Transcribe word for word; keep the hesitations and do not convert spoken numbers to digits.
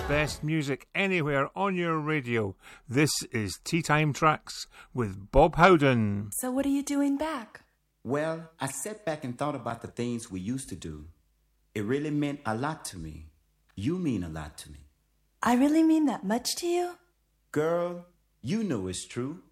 best music anywhere on your radio. This is Tea Time Tracks with Bob Howden. So what are you doing back? Well, I sat back and thought about the things we used to do. It really meant a lot to me. You mean a lot to me. I really mean that much to you? Girl, you know it's true.